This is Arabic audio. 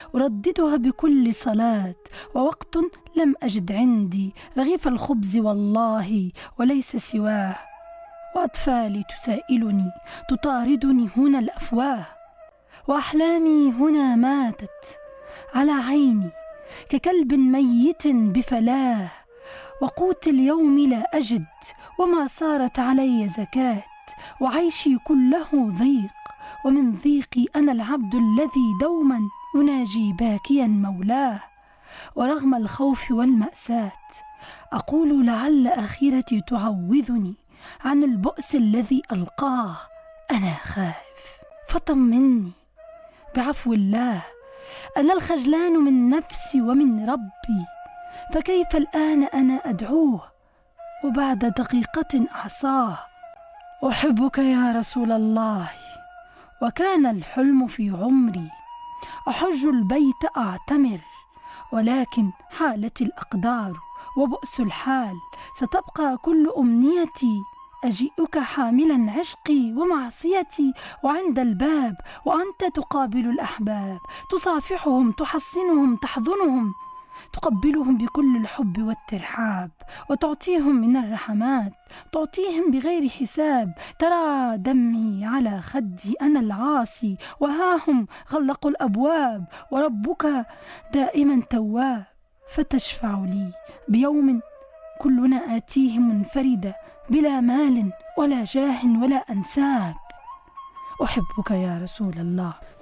أرددها بكل صلاة، ووقت لم أجد عندي رغيف الخبز والله وليس سواه، وأطفالي تسائلني تطاردني هنا الأفواه، وأحلامي هنا ماتت على عيني ككلب ميت بفلاه، وقوت اليوم لا أجد وما صارت علي زكاة، وعيشي كله ضيق، ومن ضيقي أنا العبد الذي دوما يناجي باكيا مولاه، ورغم الخوف والمأساة أقول لعل آخرتي تعوذني عن البؤس الذي ألقاه. أنا خائف فطمني بعفو الله، أنا الخجلان من نفسي ومن ربي، فكيف الآن أنا أدعوه وبعد دقيقة أعصاه. أحبك يا رسول الله، وكان الحلم في عمري، أحج البيت أعتمر، ولكن حالت الأقدار وبؤس الحال، ستبقى كل أمنيتي أجيئك حاملا عشقي ومعصيتي، وعند الباب وأنت تقابل الأحباب، تصافحهم تحصنهم تحضنهم، تقبلهم بكل الحب والترحاب، وتعطيهم من الرحمات، تعطيهم بغير حساب. ترى دمي على خدي أنا العاصي، وهاهم غلقوا الأبواب، وربك دائما تواب، فتشفع لي بيوم كلنا آتيه منفردة، بلا مال ولا جاه ولا أنساب. أحبك يا رسول الله.